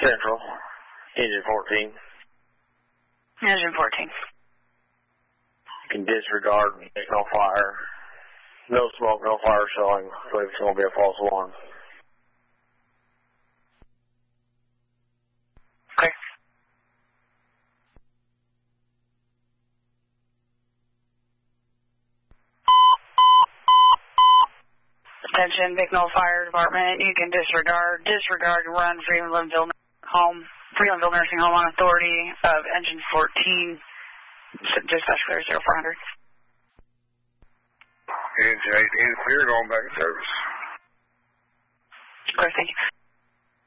Central, engine 14. Engine 14. You can disregard, make no fire. No smoke, no fire showing. I believe it's going to be a false alarm. Okay. Attention, Bicknell Fire Department. You can disregard, and run Freelandville Nursing Home on authority of engine 14. Dispatch clear 0400. Engine 18 cleared, on back in service. Okay, thank you.